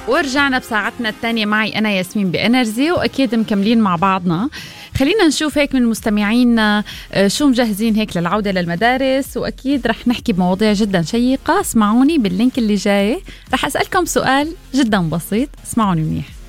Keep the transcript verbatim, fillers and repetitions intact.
ورجعنا بساعتنا الثانية معي أنا ياسمين بإنرجي، وأكيد مكملين مع بعضنا. خلينا نشوف هيك من مستمعينا شو مجهزين هيك للعودة للمدارس، وأكيد رح نحكي بمواضيع جدا شيقة. اسمعوني باللينك اللي جاي، رح أسألكم سؤال جدا بسيط، اسمعوني منيح.